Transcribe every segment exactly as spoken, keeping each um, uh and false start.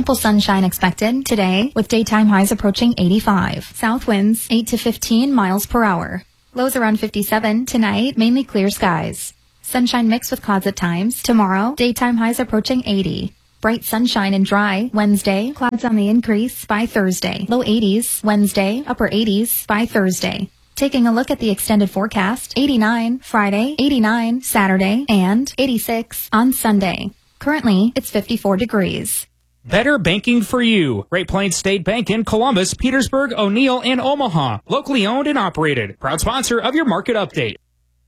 Ample sunshine expected today with daytime highs approaching eighty-five. South winds eight to fifteen miles per hour. Lows around fifty-seven tonight, mainly clear skies. Sunshine mixed with clouds at times. Tomorrow, daytime highs approaching eighty. Bright sunshine and dry Wednesday, clouds on the increase by Thursday. Low eighties Wednesday, upper eighties by Thursday. Taking a look at the extended forecast, eighty-nine Friday, eighty-nine Saturday, and eighty-six on Sunday. Currently, it's fifty-four degrees. Better banking for you. Great Plains State Bank in Columbus, Petersburg, O'Neill, and Omaha. Locally owned and operated. Proud sponsor of your market update.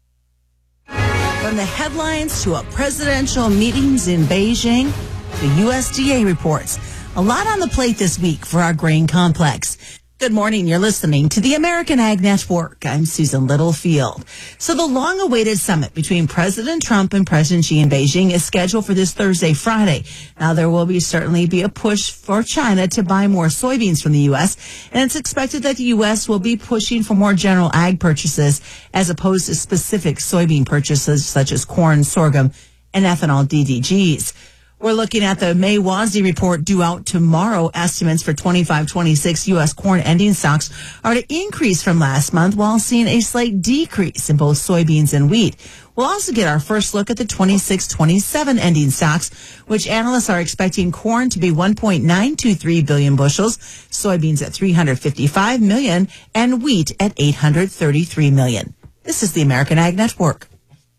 From the headlines to a presidential meetings in Beijing, the U S D A reports a lot on the plate this week for our grain complex. Good morning. You're listening to the American Ag Network. I'm Susan Littlefield. So the long-awaited summit between President Trump and President Xi in Beijing is scheduled for this Thursday, Friday. Now, there will be certainly be a push for China to buy more soybeans from the U S, and it's expected that the U S will be pushing for more general ag purchases as opposed to specific soybean purchases such as corn, sorghum, and ethanol D D Gs. We're looking at the May W A S D report due out tomorrow. Estimates for twenty-five twenty-six U S corn ending stocks are to increase from last month while seeing a slight decrease in both soybeans and wheat. We'll also get our first look at the twenty-six twenty-seven ending stocks, which analysts are expecting corn to be one point nine two three billion bushels, soybeans at three hundred fifty-five million, and wheat at eight hundred thirty-three million. This is the American Ag Network.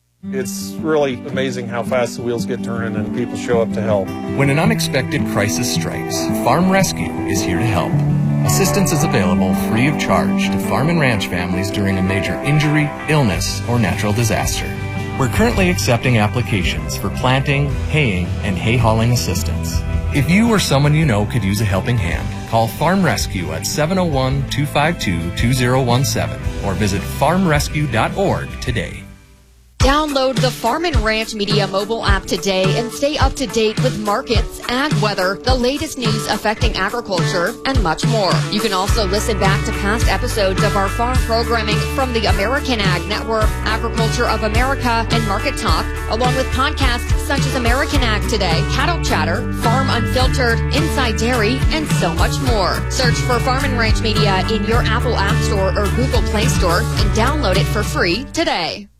It's really amazing how fast the wheels get turning and people show up to help. When an unexpected crisis strikes, Farm Rescue is here to help. Assistance is available free of charge to farm and ranch families during a major injury, illness, or natural disaster. We're currently accepting applications for planting, haying, and hay hauling assistance. If you or someone you know could use a helping hand, call Farm Rescue at seven oh one, two five two, two oh one seven or visit farm rescue dot org today. Download the Farm and Ranch Media mobile app today and stay up to date with markets, ag weather, the latest news affecting agriculture, and much more. You can also listen back to past episodes of our farm programming from the American Ag Network, Agriculture of America, and Market Talk, along with podcasts such as American Ag Today, Cattle Chatter, Farm Unfiltered, Inside Dairy, and so much more. Search for Farm and Ranch Media in your Apple App Store or Google Play Store and download it for free today.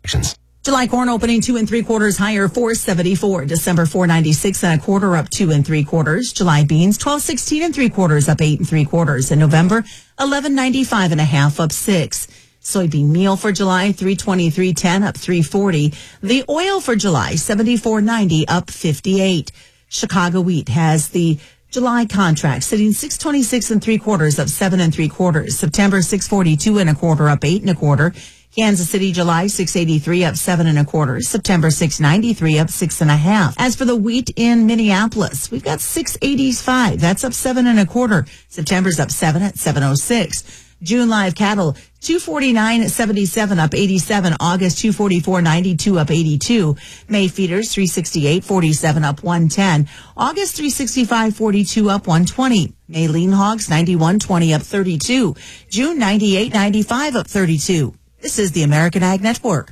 July corn opening two and three quarters higher, four seventy-four. December four ninety-six and a quarter, up two and three quarters. July beans twelve sixteen and three quarters, up eight and three quarters. In November eleven ninety-five and a half, up six. Soybean meal for July three twenty-three ten, up three forty. The oil for July seventy-four ninety, up fifty-eight. Chicago wheat has the July contract sitting six twenty-six and three quarters, up seven and three quarters. September six forty-two and a quarter, up eight and a quarter. Kansas City, July six eighty-three, up seven and a quarter. September six ninety-three, up six and a half. As for the wheat in Minneapolis, we've got six eighty-five. That's up seven and a quarter. September's up seven at seven oh six. June live cattle, two forty-nine seventy-seven, up eighty-seven. August two forty-four ninety-two, up eighty-two. May feeders three sixty-eight forty-seven, up one ten. August three sixty-five forty-two, up one twenty. May lean hogs ninety-one twenty, up thirty-two. June ninety-eight ninety-five, up thirty-two. This is the American Ag Network.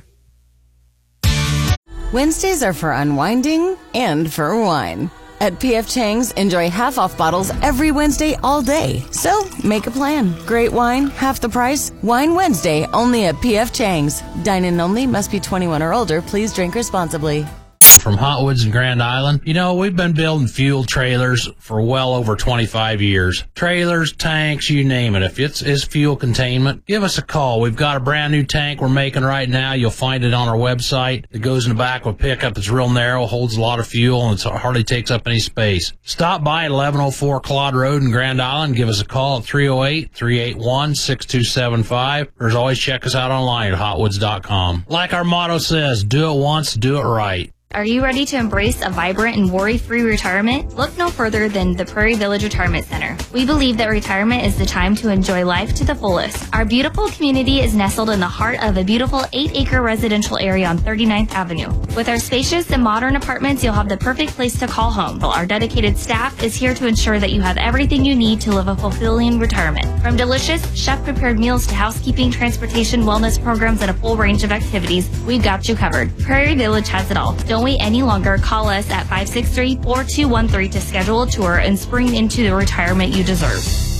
Wednesdays are for unwinding and for wine. At P F Chang's, enjoy half-off bottles every Wednesday all day. So, make a plan. Great wine, half the price. Wine Wednesday, only at P F Chang's. Dine-in only, must be twenty-one or older. Please drink responsibly. From Hotwoods and Grand Island. You know, we've been building fuel trailers for well over twenty-five years. Trailers, tanks, you name it. If it's, it's fuel containment, give us a call. We've got a brand new tank we're making right now. You'll find it on our website. It goes in the back of a pickup. It's real narrow, holds a lot of fuel, and it hardly takes up any space. Stop by at eleven oh four Claude Road in Grand Island. Give us a call at three oh eight, three eight one, six two seven five. Or as always, check us out online at hotwoods dot com. Like our motto says, do it once, do it right. Are you ready to embrace a vibrant and worry-free retirement? Look no further than the Prairie Village Retirement Center. We believe that retirement is the time to enjoy life to the fullest. Our beautiful community is nestled in the heart of a beautiful eight-acre residential area on thirty-ninth Avenue. With our spacious and modern apartments, you'll have the perfect place to call home. Our dedicated staff is here to ensure that you have everything you need to live a fulfilling retirement. From delicious, chef-prepared meals to housekeeping, transportation, wellness programs, and a full range of activities, we've got you covered. Prairie Village has it all. Don't Don't wait any longer. Call us at five six three, four two one three to schedule a tour and spring into the retirement you deserve.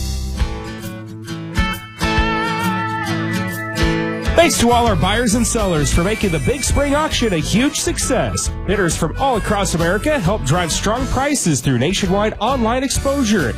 Thanks to all our buyers and sellers for making the Big Spring Auction a huge success. Bidders from all across America help drive strong prices through nationwide online exposure.